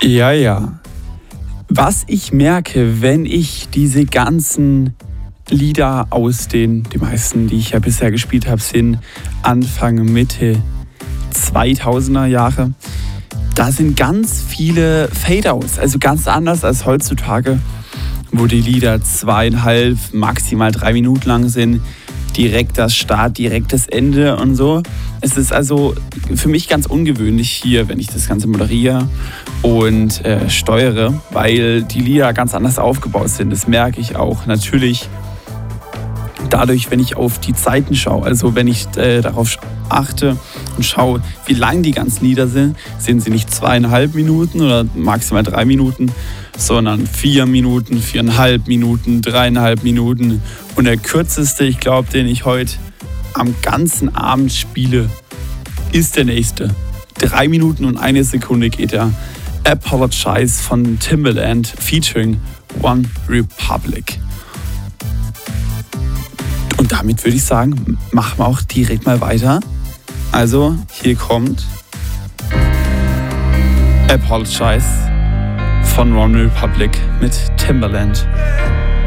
Ja, ja. Was ich merke, wenn ich diese ganzen Lieder aus die meisten, die ich ja bisher gespielt habe, sind Anfang, Mitte 2000er Jahre. Da sind ganz viele Fade-Outs, also ganz anders als heutzutage, wo die Lieder 2,5, maximal 3 Minuten lang sind. Direkt das Start, direkt das Ende und so. Es ist also für mich ganz ungewöhnlich hier, wenn ich das Ganze moderiere und steuere, weil die Lieder ganz anders aufgebaut sind. Das merke ich auch natürlich dadurch, wenn ich auf die Zeiten schaue. Also wenn ich darauf achte und schaue, wie lang die ganzen Lieder sind sie nicht 2,5 Minuten oder maximal 3 Minuten, sondern 4 Minuten, 4,5 Minuten, 3,5 Minuten. Und der kürzeste, ich glaube, den ich heute am ganzen Abend spiele, ist der nächste. 3 Minuten und 1 Sekunde geht er. Apologize von Timbaland featuring One Republic. Und damit würde ich sagen, machen wir auch direkt mal weiter. Also, hier kommt Apologize von One Republic mit Timbaland.